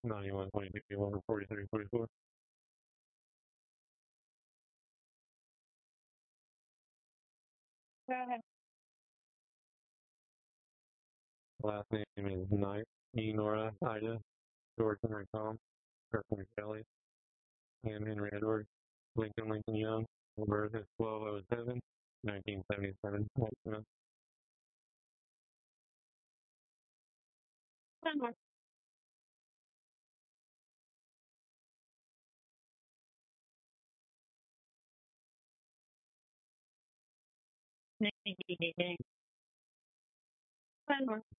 91, 22, 1, 43, 44. Go ahead. Last name is Knight, Nora, Ida, George Henry Tom, Kirkland Kelly, and Henry Edward, Lincoln Young. Birth is 12/07, 1977. One more. One more.